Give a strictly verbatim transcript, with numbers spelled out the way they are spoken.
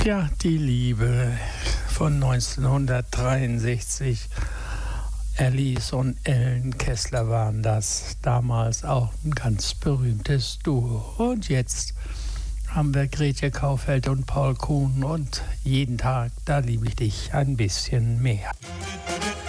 Ja, die Liebe von neunzehnhundertdreiundsechzig. Alice und Ellen Kessler waren das, damals auch ein ganz berühmtes Duo. Und jetzt haben wir Grete Kaufeld und Paul Kuhn und jeden Tag, da liebe ich dich ein bisschen mehr.